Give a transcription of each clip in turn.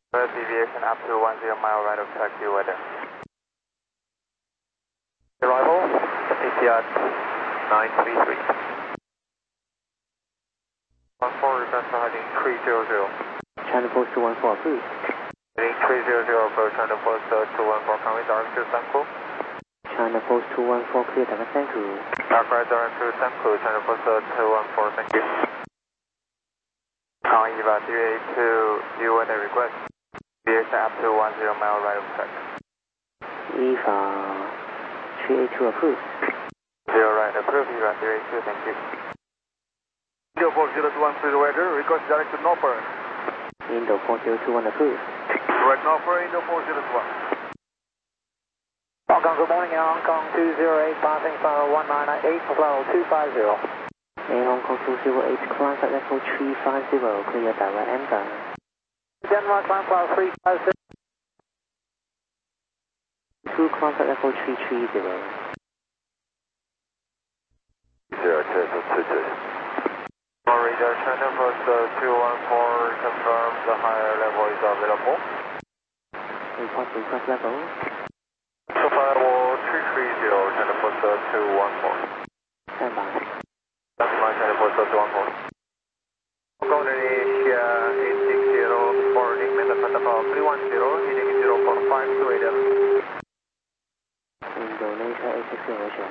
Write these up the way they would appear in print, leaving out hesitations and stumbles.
Deviation up to 10 mile right of taxi weather. Arrival, ATR 933. 14 request for heading 300. China Post 214 approved. Heading 300 approach China Post 214, conway direct to Sanku. China Post 214 clear direct Sanku. Dark right direct to Sanku, China Post 214, thank you. Conway Eva 382, you want a request. Deviation up to 10 mile right of taxi. EVA 382 approved. 0 right approved, Eva 382, thank you. Indo 4021 weather, request direct to Norfolk. Indo 4021 approved. Direct Norfolk, Indo 4021. Hong Kong, good morning, Hong Kong 208, passing final 1998, flow 250. Hong Kong 208, climb at level 350, clear direct and down. Denmark, climb flow 350. 2 climb at level 330. 0 radar China Post 214, confirm the higher level is available. Report request level. So far, 330, China Post 214. Stand by. That's my China Post 214. Hong Kong Indonesia 860, boarding Metafanta 310, heading 045 to ADL. Indonesia 860, Roger.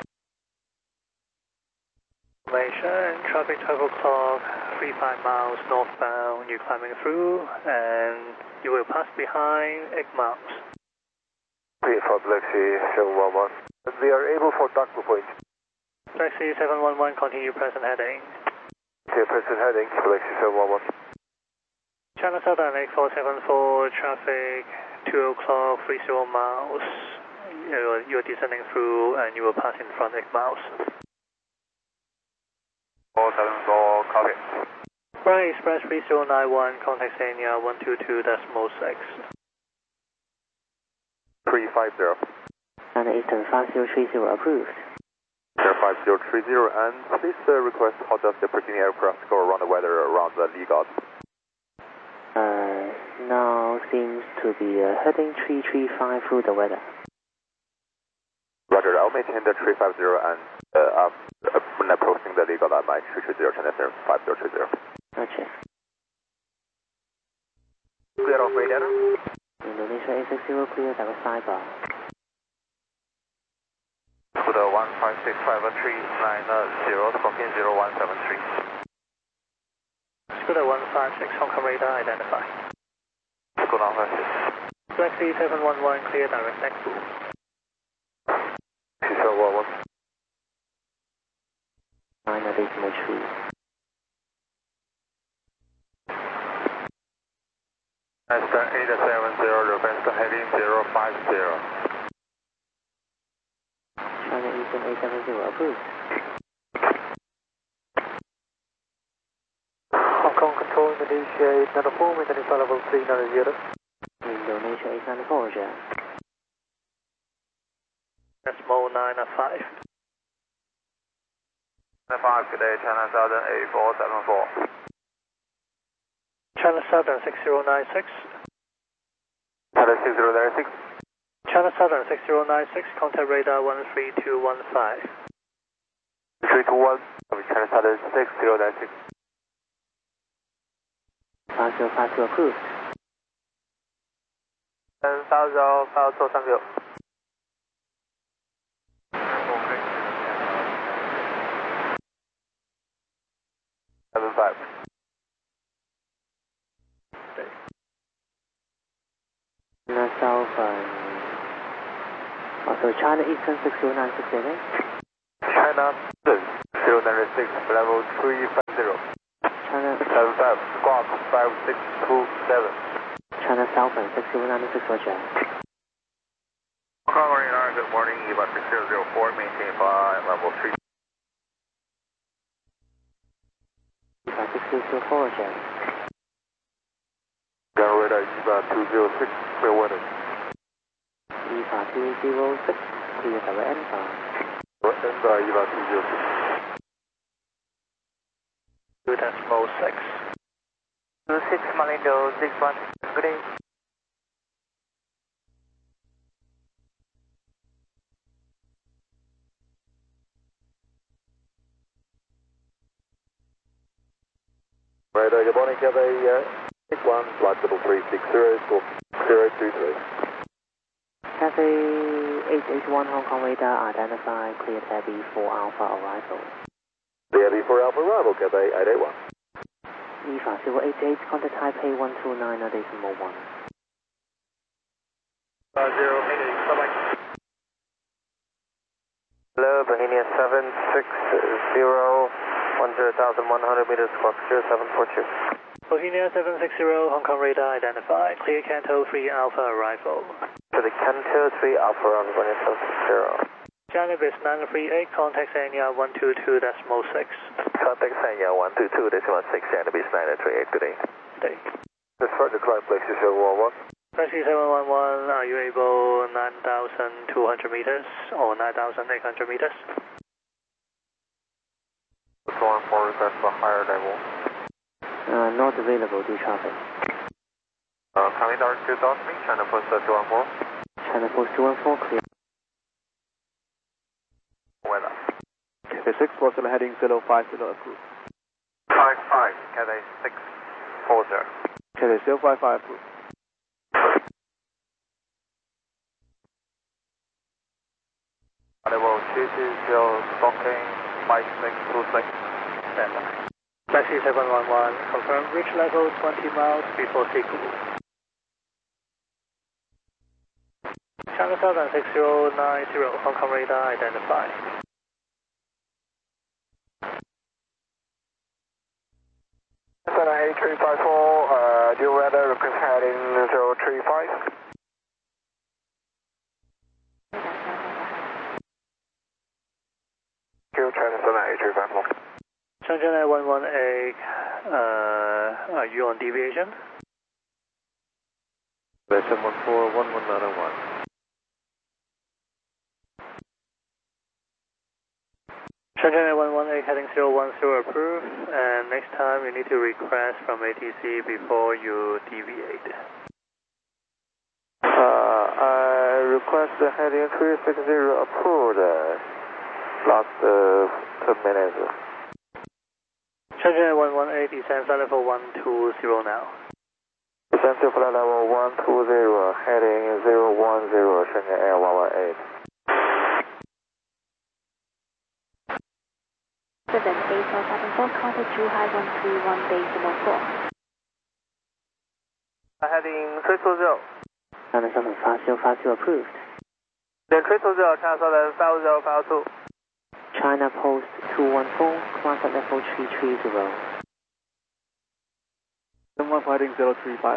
Information, traffic 12 o'clock, 35 miles northbound, you're climbing through, and you will pass behind 8 miles. For Blacksea 711. We are able for Dark Point. Taxi 711, continue present heading. Okay, present heading, Blacksea 711. China Southern 8474, traffic 2 o'clock, 30 miles. You're descending through and you will pass in front 8 miles. 474, copy. Right, Express 3091, contact Sanya 122.6. 350. And Eastern 5030 approved. Air 5030, and please request how does the preceding aircraft go around the weather around the Lee Gauss? Now seems to be heading 335 through the weather. Roger, I'll maintain the 350 and when approaching the Lee Gauss, I might 330, China 5030. Gotcha. Clear off radar. Indonesia 860, clear direct sidebar. Scuda 1565390, Scorpion 0173. Scuda 156, Hong Kong radar identified. Scuda 156. Taxi 711, clear direct next to. 711. 9.3. Aston 870, request heading 050. China Eastern 870 approved. Hong Kong control Indonesia 894, maintenance level 390. Indonesia 894, Roger. Decimal 905. 5 today, China Southern 8474. China Southern 6096. China 6096. China Southern 6096, contact radar 13215. 321, China Southern 6096. 5052 approved. 5050, thank you. Five. China South, so China Eastern 6096 again. China 096, level 350. China 75, squawk 5627. China Southern 6096, Roger. Hong Kong Radar, good morning, Eva 6004, maintain flight level 3. Eva 6004, Roger. Ground Radar, Eva 206, clear weather. Eva 206, clear direct N-bar. Eva 206. 2 decimal 6. 26 Malindo 61. Good day. Right, good morning, Cathay 61, flight 3360, score 023. Cathay 881 Hong Kong radar identified, cleared heavy for Alpha arrival. The heavy for Alpha arrival, Cathay 881. EVA 088, contact Taipei 129.1. 0 Mayday, bye-bye. Hello, Bohemia 760, 10,100 meters, squawk 0742. Bohemia 760, Hong Kong radar identified. Clear Canto 3 Alpha arrival. To the Canto 3 Alpha on Bohemia 760. China Bis 938, contact Sanya 122.6. Contact Sanya 122.6, China Bis 938, good day. Day. This further climb Flexi 711. Flexi 711, are you able 9,200 meters or 9,800 meters? 214 request for higher level. Not available due traffic. Coming dark 2000 me, China Post 214. China Post 214, clear. Weather. Cathay 640 heading 050 approved. 55, Cathay 640. Cathay 055 approved. Level 220, stalking 5626. Standby. Flexi 711, confirm reach level 20 miles before Siku. China Southern 6090, Hong Kong radar identified. Cessna 8354, due weather, request heading 035. China Cessna 8354. Shenzhen 118, are you on deviation? 714 11901. Shenzhen 118 heading 010 approved, and next time you need to request from ATC before you deviate. I request the heading 360 approved. Last 10 minutes. Shenzhen 118 descend flight level 120 now. Descend to flight level 120, heading 010, Shenzhen Air 118. 78474, contact Zhuhai 131 decimal 4. Heading 320. China Southern 5050 approved. Then 320, China Southern 5052. China Post 214, contact level 330. 715 heading 035.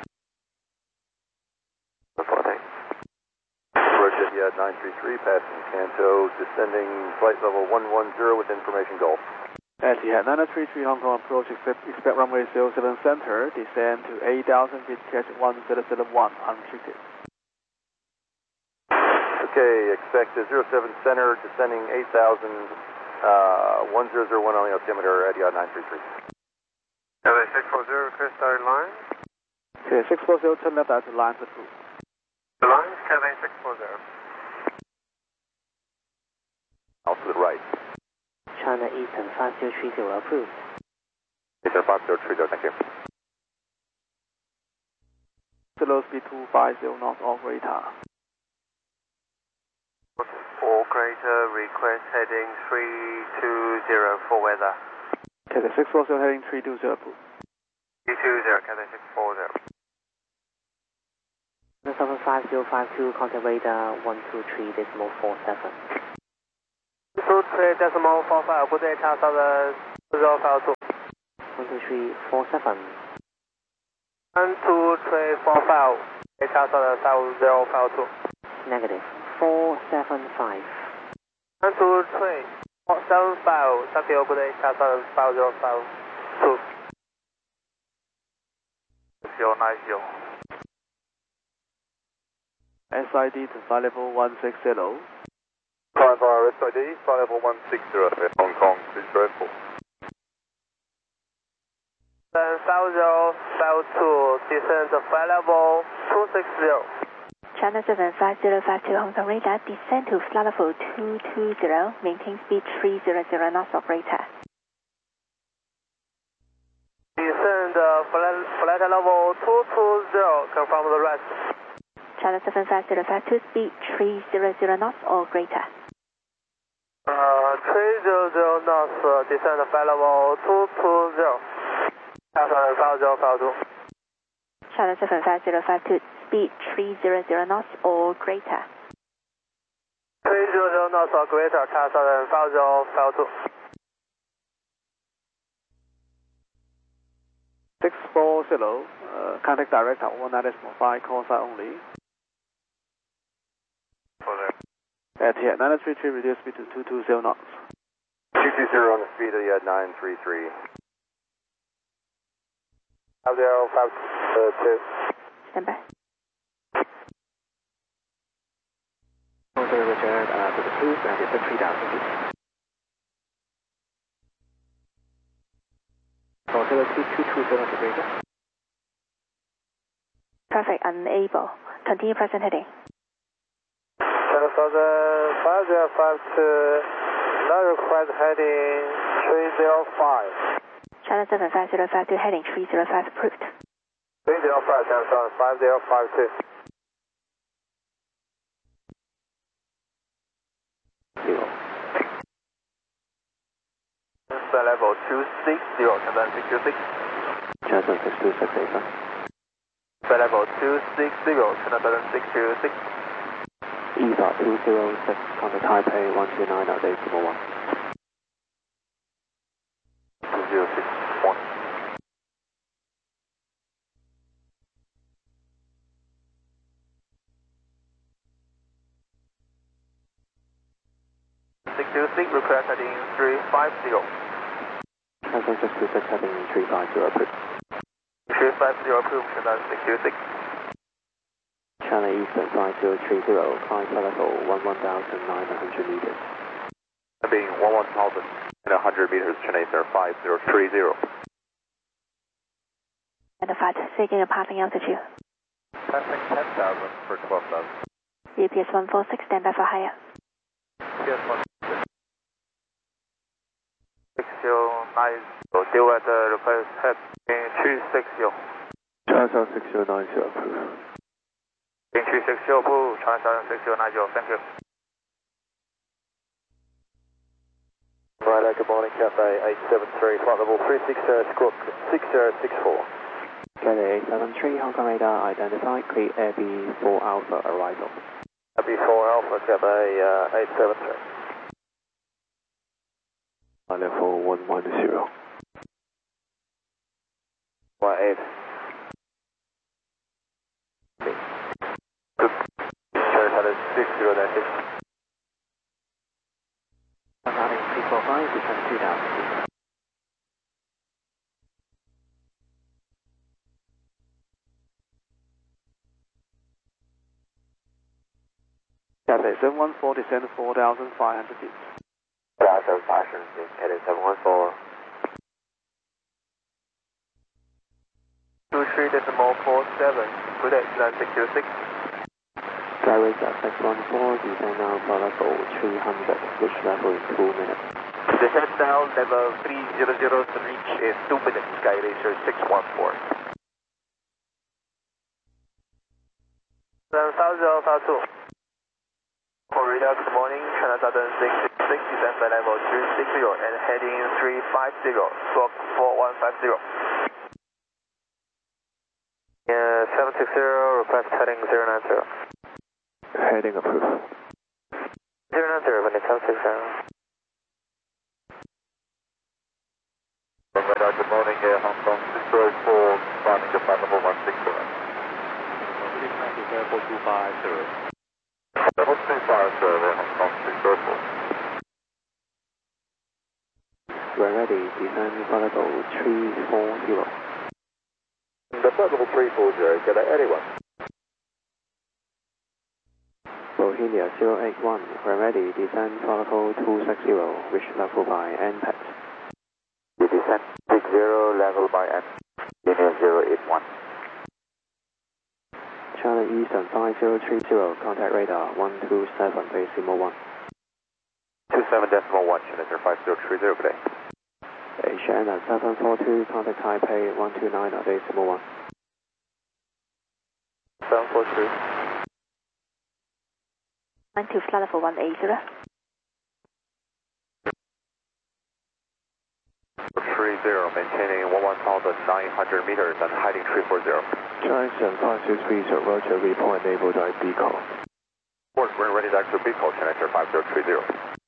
Reporting. Roger, yeah, 933, passing Canto, descending flight level 110 with information Gulf. Etihad 933 Hong Kong approach, expect runway 07 center, descend to 8,000 feet, catch 1071, unrestricted. Okay, expect 07 center, descending 8,000, 1001 on the altimeter, Etihad 933. Cathay 640, request direct line. Okay, 640, turn left out to lines approved. The line, Cathay 640. Out to the right. China Eastern 5030 approved. Eastern 5030, thank you. Slow speed 250 knots off radar. 4 crater, request heading 320 for weather. Cathay 640 heading 320 approved. 320, Cathay 640. Southern 5052, contact radar 123.47. 123.45, good day, China Southern 052. 123.47. 123.45, China Southern 052. Negative. 475. 123.75, thank you, good day, China Southern 5052. 090. SID to flight level 160. Climb via SID, flight level 160, Hong Kong, 204. 7052, descend flight level 260. China 75052 Hong Kong radar, descend to flight level 220, maintain speed 300 knots operator. Descend flight level 220, confirm the rest. China 75052, speed 300 knots or greater. 300 knots, descend flight level 220. China 5052. China 75052, speed 300 knots or greater. 300 knots or greater, China 5052. 640, contact direct at 19.5, call sign only. Etihad 933, reduce speed to 220 knots. 220 on the speed of the 933. 5052. Stand by. Order Richard to the cruise and it's a 3,000 feet. Order speed 220 to greater. Perfect, unable. Continue present heading. 5052, now request heading 305. China 75052, heading 305 approved. 305, China 5052. Flight level 260, China 626. China 6268. Flight level 260, China 626. EVA 206, contact Taipei 129 at 801. 2061. 626, request heading 350. China 626, heading 350 approved. 350 approved, China 626. China Eastern 5030, climb flight level 11,900 meters. Being 11,000 and 100 meters, China Eastern 5030. Identified, seeking a passing altitude. Passing 10,000 for 12,000. UPS 146, stand by for higher. UPS 146. 6090, deal at the request heading 360. China 6090 approved. 360 approved, China 6090, thank you. Right, good morning, Cafe 873, flight level 360, squawk 6064. Cathay 873, Hong Kong radar identified, clear Air B4 Alpha arrival. B4 Alpha, Cafe 873. Flight level 110. 18. China 6096. Heading 345, descend 2,000 feet. Cathay 714, descend 4,500 feet. Yeah, 7,500 feet, heading 714. 23.47, good day, China 626. Direct at 614, descend now flight level 300, which level in 2 minutes. Descend now level 300 to reach in 2 minutes, Sky Racer 614. 7052. Corridor, good morning, China Southern 666, descend flight level 360 and heading 350, squawk 4150. 760, request heading 090. Heading approved. 090, Windy 760. Radar, good morning, Hong Kong 604, climbing to flight level 160. Level 250. Level 250, Hong Kong 604. We're ready, descend flight level 340. The flight level 340, get anyone? Bohemia 081, we're ready, descend flight level 260, reach level by NPAT. We descend 60, level by N. Eastern 5030, contact radar 127.1. 27.1, Challenger 5030, good day. China 742, contact Taipei 129.1. 742. 12 flight level 180. 30, maintaining 1,900 meters and heading 340. China 5030, Roger, report enable direct B call. Report, we're ready to exit B call, Challenger 5030.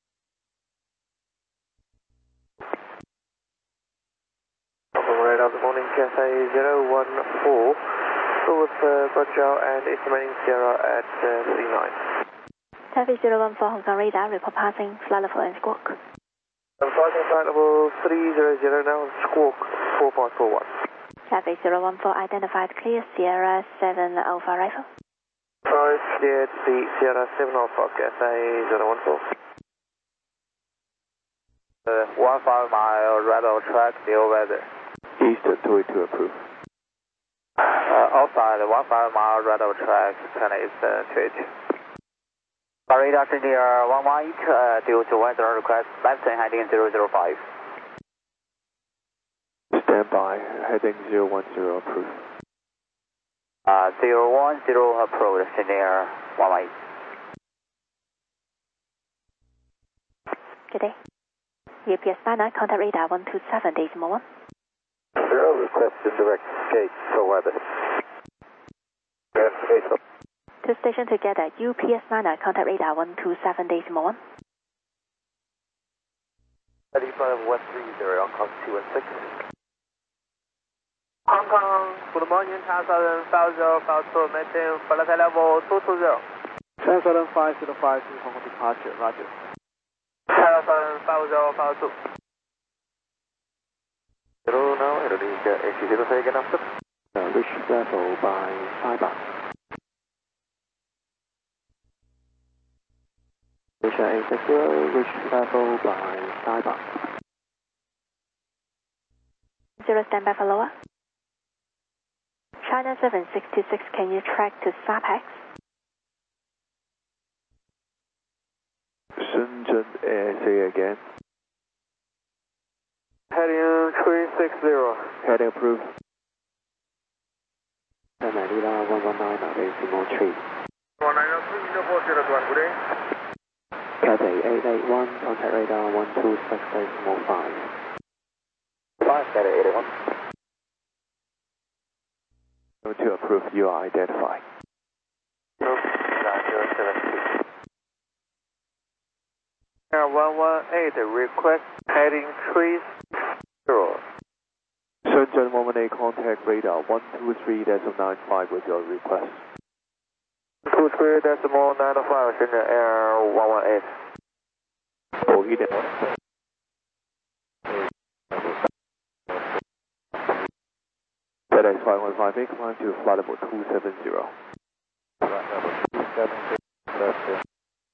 Radar, good morning, KSA 014, full with Roger and estimating Sierra at C9. Taipei 014 Hong Kong radar, report passing flight level and squawk. I'm passing flight level 300 now, squawk 4.41. Taipei 014 identified clear Sierra 7 Alpha Rifle. Price cleared the Sierra 7 Alpha, KSA 014. 15 mile radar track, new weather. Eastern 282 approved. Outside 15 mile radar track, China Eastern 282. Radar near 118, due to weather request, left and heading 005. Stand by, heading 010 approved. 010 approach near 118. Good day. UPS 99, contact radar 127.1. 0, request indirect gate for weather. Two station together, UPS 99, contact radar 127.1. Heading flight level 130, Hong Kong 216. Hong Kong, good morning, China 5052, maintain flight level 220. China 5052, Hong Kong departure, Roger. China 5052. Hello now, Indonesia AC0 say again after. Reach level by Saiba. Asia 860, reach level by Saiba. 0 standby for lower. China 766, can you track to SAPEX? Shenzhen Air, say again. Heading 360. Heading approved. Manila 119.3. 193, good day. Cathay 881, contact radar 126.5. 5, Cathay 881. 2 approved, you are identified. 9072. Air 118, request heading 30. Shenzhen 118, contact radar 123.95 with your request. 23.95, Shenzhen Air 118. 5.1. FedEx 5158, climb to flight level 270. Flight level 270, left.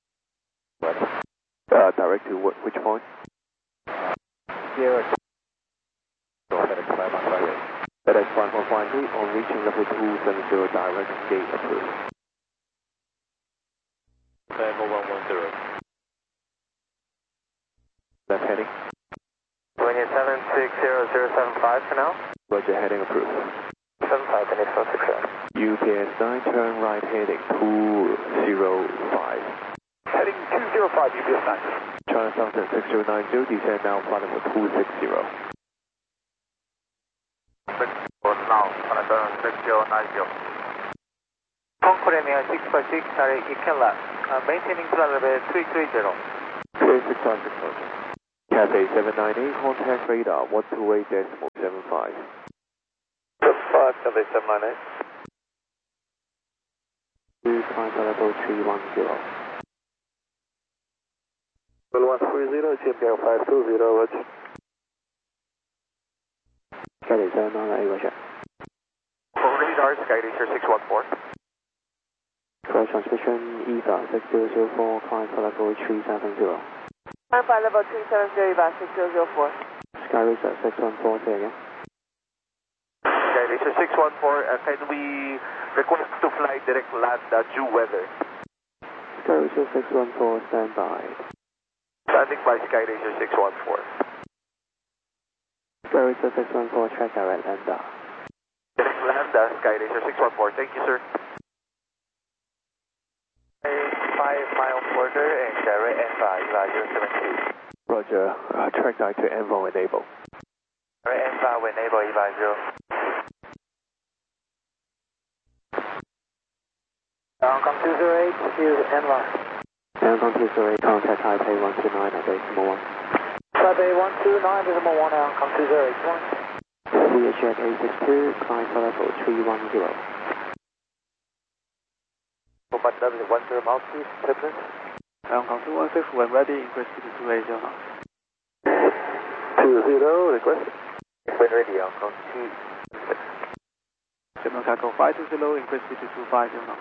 Direct to which point? Sierra. FedEx 5158. FedEx 5158, on reaching level 270, direct gate approved. Level 110. Left heading. 2760.075 for now. Roger, heading approved. 75 minutes for 6. UPS 9, turn right heading 205. Heading 205, UPS 9. China Southern 6090, descend now, flight level 260. Now, China Southern 6090. Hong Kong Premier 656, sorry, you can left. Maintaining flight level 330. 3656. Cathay 798, contact radar 128.75. 5, Cathay 798. Climb level 310. 130, GMP 520, Roger. Cathay 798, Roger. Radar, Skyliner 614. Cross transmission EVA 6004, climb level 370. Climb flight level 370, EVA 6004. Sky Racer 614, say again. Sky Skylation 614, can we request to fly direct land due weather? Skylation 614, stand by. Standing by Skylation 614. Skylation 614, track direct land. Direct land, Skylation 614. Thank you, sir. 5 mile further and direct ENVA, EVA 072. Roger, track direct to ENVA enable. Direct ENVA enable, EVA 0. Hongkong 208, use ENVA. Hongkong 208, contact Taipei 129 at decimal 1. Taipei 129, decimal 1, Hongkong 208, 1. VHF 862, climb for level 310. But W10 miles, please, President. Hongkong 216, when ready, increase speed to 280 knots. 20, request. When ready, Hongkong 216. Signal Cargo 520, increase speed to 250 knots.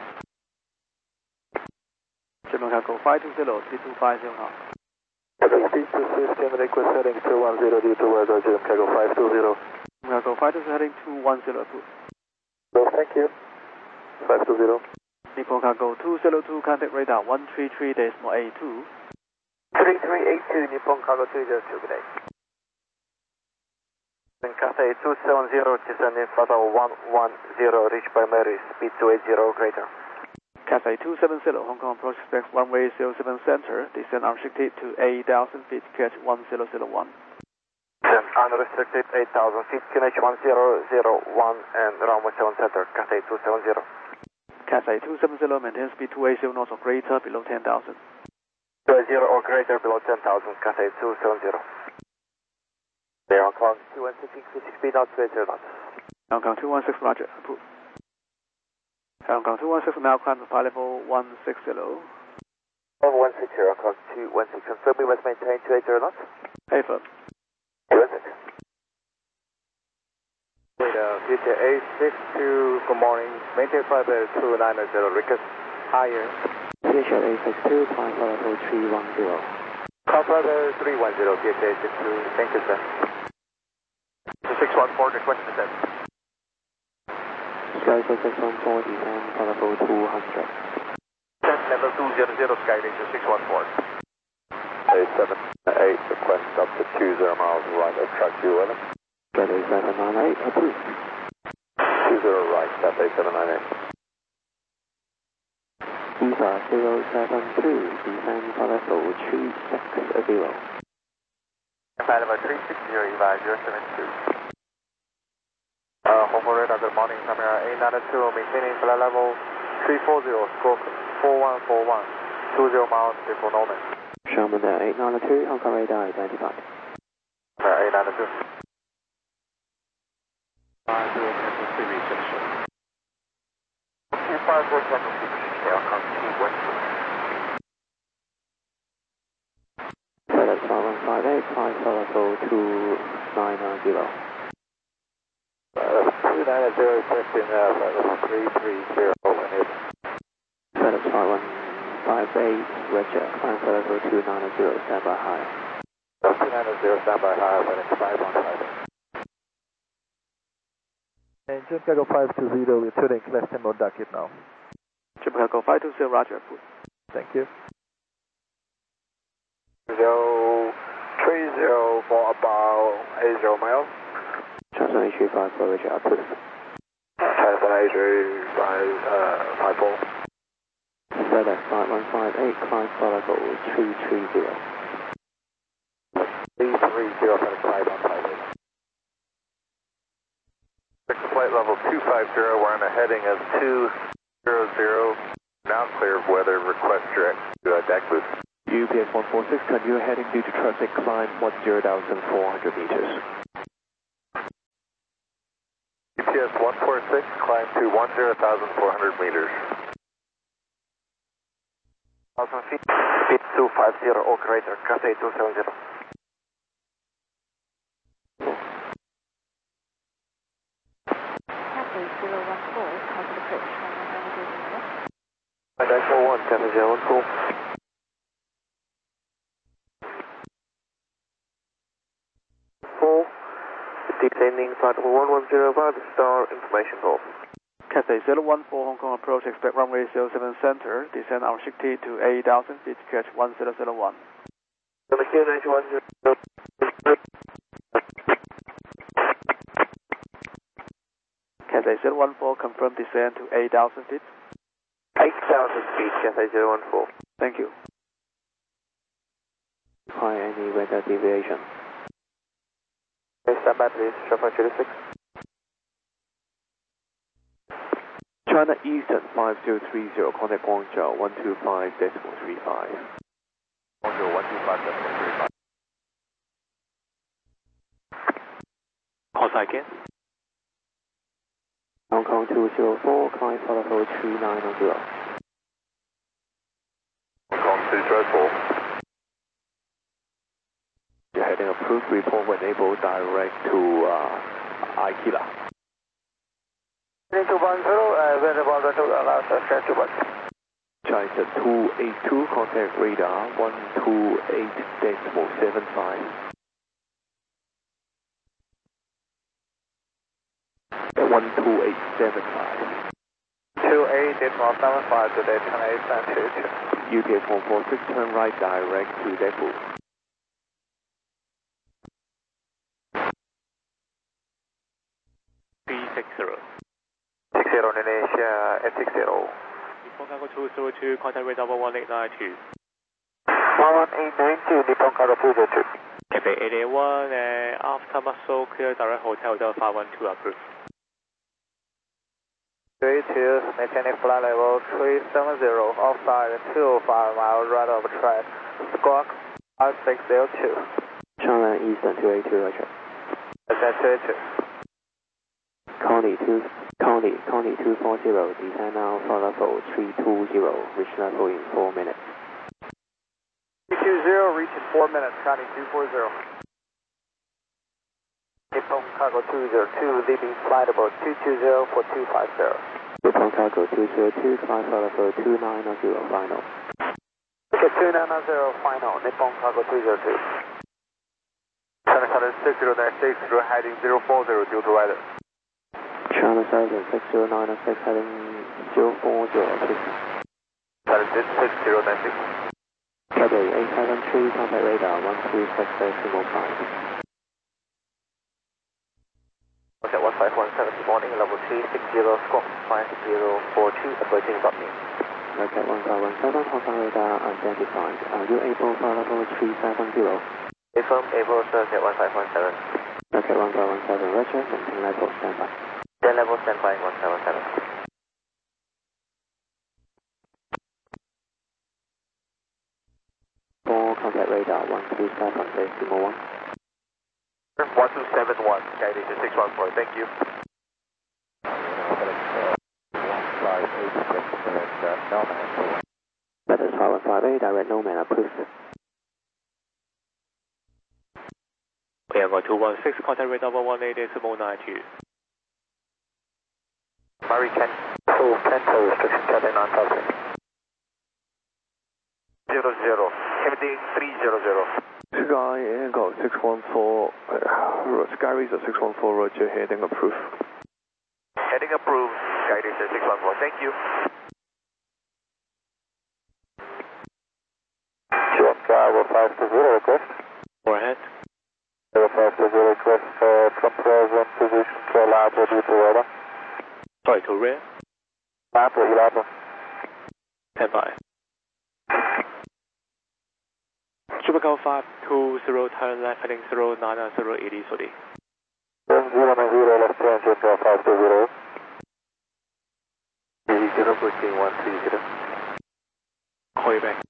Signal Cargo 520, speed 250 knots. Speed to system, request heading 210 due to weather, Jim Cargo 520. Cargo 520 heading 210 approved. No, thank you. 520. Nippon Cargo 202, contact radar 133.82. 3382, Nippon Cargo 202, good day. Cathay 270, descending flight level 110, reach primary, speed 280, greater. Cathay 270, Hong Kong approach expect runway 07 center, descend unrestricted to 8,000 feet, catch 1001. Descend unrestricted 8,000 feet, QNH 1001 and runway 7 center, Cathay 270. Cathay 270, maintain speed 280 knots or greater, below 10,000. 280 or greater, below 10,000, Cathay 270. There, Hong Kong 216, increasing speed now 280 knots. Hong Kong 216, roger, approved. Hong Kong 216, now climb to flight level 160. Level 160, Hong Kong 216, confirm we must maintain 280 knots. Affirm. 216. Future 862, good morning. Maintain flight level 290, request higher. VHF 862, climb for level 310. Call flight level 310, future 862, thank you, sir. 614, request descent. Skylation 614, descend for level 200. Descent level 200, Skylation 614. 798, request up to 20 miles right of track 211. Cathay 798, approved. 20 right, Cathay 798. EVA 072, descend for level 360. Flight level 360, EVA 072. Home radar, good morning, Camera 892, maintaining flight level 340, stroke 4141, 20 miles before Norman. Sherman 892, Hong Kong radar identified. 892. 5158, climb for level 2990. 290, testing level 330, enable. FedEx 5158, Roger, climb for level 290, stand by high. 290, stand by high, FedEx 5158. And Jim Cargo 520, we're tuning left hand mode ducket now. Jim Cargo 520, roger, approved. Thank you. 030 for about 80 miles. Transfer HV5 for Roger, approved. Transfer HV5, 54. FedEx 5158, climb for level 330. 330, FedEx 5158. Flight level 250, we're on a heading of 200, now clear of weather, request direct to deck boost. UPS 146, continue heading due to traffic, climb 10,400 meters. UPS 146, climb to 10,400 meters. 1,000 feet, speed 250 or greater, Cathay 270. Cathay 014, target approach from 100 1, Cathay 014. Descend descending flight level 1105, star information call. Cathay 014 Hong Kong approach, expect runway 07 center, descend our 60 to 8,000 feet, catch 1001. Number Q91. Cathay 014, confirm descend to 8,000 feet. 8,000 feet, Cathay 014. Thank you. Require any weather deviation? Stand by please, Chauffeur 36. China Eastern 5030, contact Guangzhou 125.35. Guangzhou 125.35. Call sign again. Hong Kong 204, climb for level 3990. Hong Kong 204. You're heading approved, report when able, direct to Aikila. 210, available to allow us to watch. China 282, contact radar 128.75. 128.75. 28.75 today, China Eastern 22. UPS 146, turn right direct to depot. Indonesia at 60. Nippon Cargo 202, contact radar 11892. 11892, Nippon Cargo 202. Cathay 881, after muscle, clear direct hotel, Delta 512 approved. 32, maintaining flight level 370, offside 205 miles right over track. Squawk 5602. China Eastern 282, Roger. That's 282. Connie 240, descend now for level 320, reach level in 4 minutes. 320, reach in 4 minutes, Connie 240. Nippon Cargo 202, leaving flight level 220 for 250. Nippon Cargo 202, climb for level 2990, final. Okay, 2990, final, Nippon Cargo 202. China 6096, heading 040 due to weather. China 6096, heading 040, please. China 6096. Cathay 873, contact radar 126.5. Okay, 1517, good morning, level 360, squawk 5042, approaching Botany. Okay, 1517, Hong Kong radar identified. Are you able for level 370? Affirm, able, circuit 1517. Okay, 1517, Roger, maintain level, standby. 10 level, standby, 177. Contact radar 127, decimal 1. 1271, guided to 614, thank you. That is 558, direct Nomad approved. Yangon 216, contact radar 118.92. Murray Kento, restriction Cathay 9000. 00, heading 300. Sky Echo 614, Sky Razor 614, Roger, heading approved. Heading approved, guided to 614, thank you. Check, 520 request. Go ahead. 520 request, from present position to Labo due to weather. Sorry, to rear. Labo. Stand by. Tropical 520, turn left, heading 09080, sorry. 090, left turn, check 520. 0 pushing 130. Call you back.